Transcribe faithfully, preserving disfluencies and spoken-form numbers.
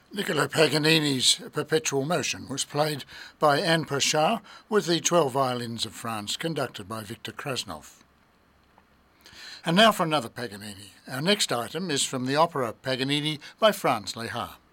Niccolo Paganini's Perpetual Motion was played by Anne Pochard with the twelve Violins of France, conducted by Victor Krasnov. And now for another Paganini. Our next item is from the opera Paganini by Franz Lehár.